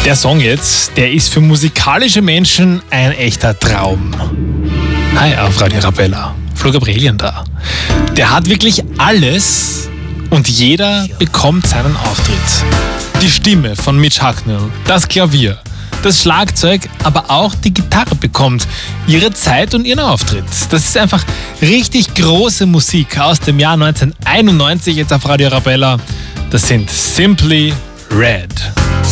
Der Song jetzt, der ist für musikalische Menschen ein echter Traum. Hi auf Radio Arabella, Flo Gabrielien da. Der hat wirklich alles und jeder bekommt seinen Auftritt. Die Stimme von Mitch Hucknall, das Klavier, das Schlagzeug, aber auch die Gitarre bekommt ihre Zeit und ihren Auftritt. Das ist einfach richtig große Musik aus dem Jahr 1991 jetzt auf Radio Arabella. Das sind Simply Red.